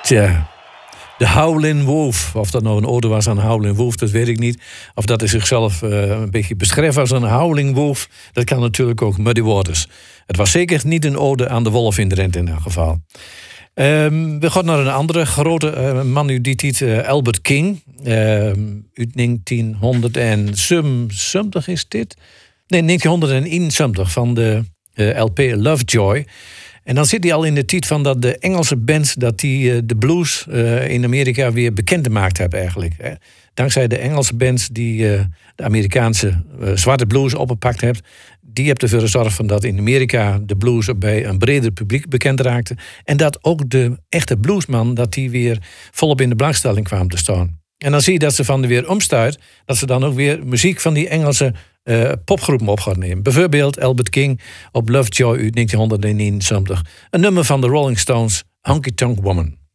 Tja, de Howlin' Wolf. Of dat nou een ode was aan Howlin' Wolf, dat weet ik niet. Of dat hij zichzelf een beetje beschreef als een Howling Wolf. Dat kan natuurlijk ook Muddy Waters. Het was zeker niet een ode aan de wolf in Drenthe in dat geval. We gaan naar een andere grote man uit die tijd, Albert King. Uit 1970 is dit. Nee, 1971 van de LP Lovejoy. En dan zit hij al in de tijd van dat de Engelse bands dat die de blues in Amerika weer bekend gemaakt hebben eigenlijk. Hè. Dankzij de Engelse bands die de Amerikaanse zwarte blues opgepakt heeft. Die heeft ervoor gezorgd van dat in Amerika de blues bij een breder publiek bekend raakte. En dat ook de echte bluesman dat die weer volop in de belangstelling kwam te staan. En dan zie je dat ze van de weer omstuit, dat ze dan ook weer muziek van die Engelse popgroepen op gaan nemen. Bijvoorbeeld Albert King op Lovejoy uit 1971. Een nummer van de Rolling Stones, Honky Tonk Woman.